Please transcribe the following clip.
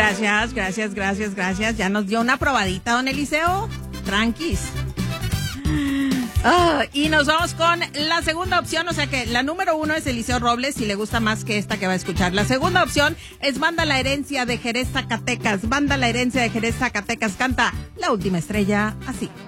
Gracias. Ya nos dio una probadita, don Eliseo. Tranquis. Y nos vamos con la segunda opción, o sea que la número 1 es Eliseo Robles, si le gusta más que esta que va a escuchar. La segunda opción es Banda La Herencia de Jerez, Zacatecas. Banda La Herencia de Jerez, Zacatecas canta La Última Estrella así.